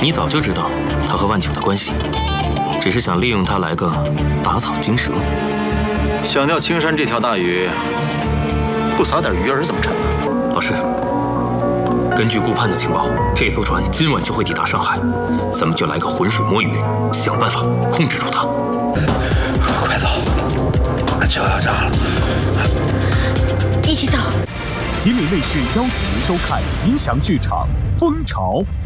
你早就知道他和万九的关系，只是想利用他来个打草惊蛇。 想钓青山这条大鱼，不撒点鱼饵怎么成啊？ 老师，根据顾盼的情报，这艘船今晚就会抵达上海，咱们就来个浑水摸鱼，想办法控制住它。 快走，就要炸了！ 一起走。 吉林卫视邀请您收看吉祥剧场《蜂巢》。